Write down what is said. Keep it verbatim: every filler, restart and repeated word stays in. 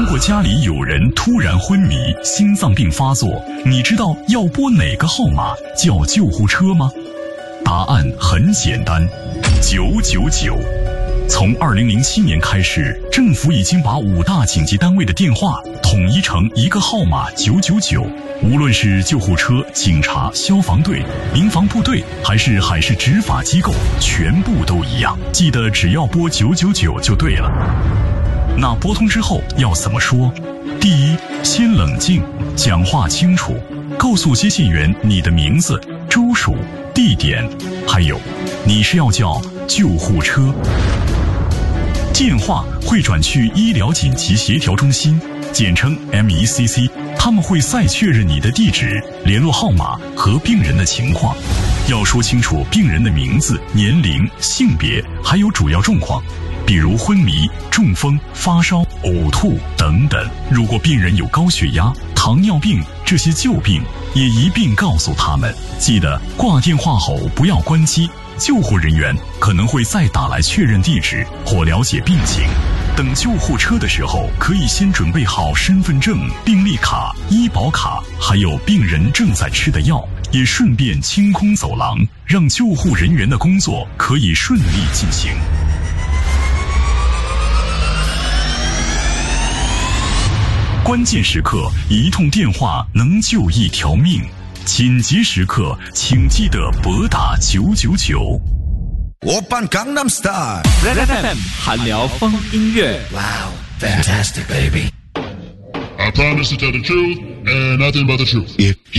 果家里有人突然昏迷，心脏病发作，你知道要拨哪个号码叫救护车吗？答案很简单，九九九。从二零零七年开始，政府已经把五大紧急单位的电话统一成一个号码九九九。无论是救护车、警察、消防队、民防部队，还是海事执法机构，全部都一样。记得只要拨九九九就对了。那拨通之后要怎么说？第一，先冷静，讲话清楚，告诉接线员你的名字、州属、地点，还有你是要叫救护车。电话会转去医疗紧急协调中心，简称 M E C C， 他们会再确认你的地址、联络号码和病人的情况。要说清楚病人的名字、年龄、性别，还有主要状况，比如昏迷、中风、发烧、呕吐等等。如果病人有高血压、糖尿病这些旧病，也一并告诉他们。记得挂电话后不要关机，救护人员可能会再打来确认地址或了解病情。等救护车的时候，可以先准备好身份证、病历卡、医保卡，还有病人正在吃的药，也顺便清空走廊，让救护人员的工作可以顺利进行。关键时刻，一通电话能救一条命。紧急时刻，请记得拨打九九九。 오빤 강남 스타일 Red F M 韩聊风音乐 Wow, fantastic baby I promise to tell the truth and nothing but the truth. If